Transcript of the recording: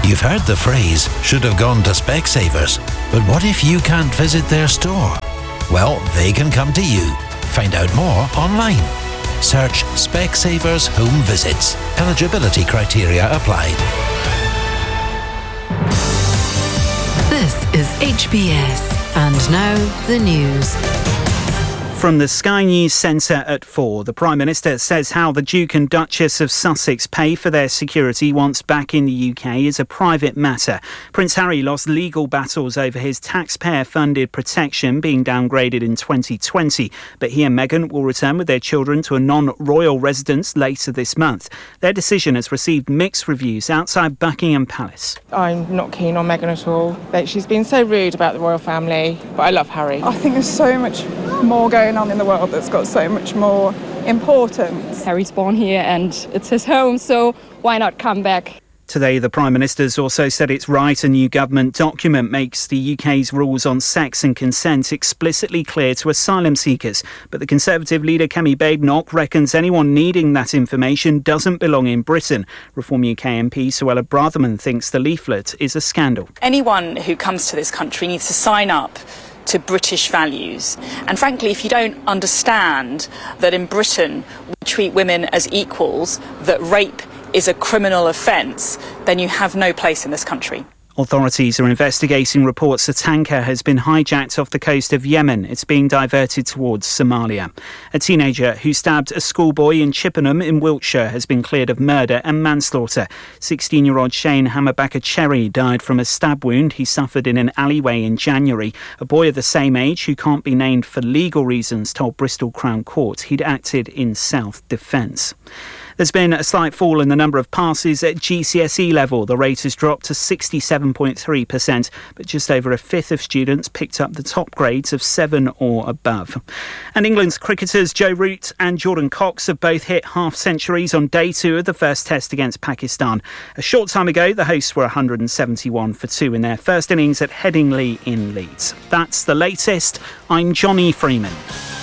You've heard the phrase, should have gone to Specsavers. But what if you can't visit their store? Well, they can come to you. Find out more online. Search Specsavers Home Visits. Eligibility criteria applied. This is HBS. And now the news. From the Sky News Centre at 4, the Prime Minister says how the Duke and Duchess of Sussex pay for their security once back in the UK is a private matter. Prince Harry lost legal battles over his taxpayer-funded protection being downgraded in 2020, but he and Meghan will return with their children to a non-royal residence later this month. Their decision has received mixed reviews outside Buckingham Palace. I'm not keen on Meghan at all. She's been so rude about the royal family, but I love Harry. I think there's so much more going on in the world that's got so much more importance. Harry's born here and it's his home, so why not come back? Today, the Prime Minister's also said it's right a new government document makes the UK's rules on sex and consent explicitly clear to asylum seekers. But the Conservative leader Kemi Badenoch reckons anyone needing that information doesn't belong in Britain. Reform UK MP Suella Braverman thinks the leaflet is a scandal. Anyone who comes to this country needs to sign up to British values. And frankly, if you don't understand that in Britain we treat women as equals, that rape is a criminal offence, then you have no place in this country. Authorities are investigating reports a tanker has been hijacked off the coast of Yemen. It's being diverted towards Somalia. A teenager who stabbed a schoolboy in Chippenham in Wiltshire has been cleared of murder and manslaughter. 16-year-old Shane Hammerbacher-Cherry died from a stab wound he suffered in an alleyway in January. A boy of the same age, who can't be named for legal reasons, told Bristol Crown Court he'd acted in self-defence. There's been a slight fall in the number of passes at GCSE level. The rate has dropped to 67.3%, but just over a fifth of students picked up the top grades of 7 or above. And England's cricketers Joe Root and Jordan Cox have both hit half-centuries on day 2 of the first test against Pakistan. A short time ago, the hosts were 171 for 2 in their first innings at Headingley in Leeds. That's the latest. I'm Johnny Freeman.